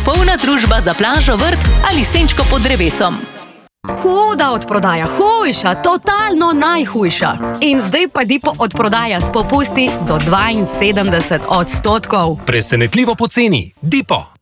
popolna družba za plažo, vrt ali senčko pod drevesom. Huda odprodaja, hujša, totalno najhujša. In zdaj pa Dipo odprodaja s popusti do 72%. Presenetljivo poceni. Dipo.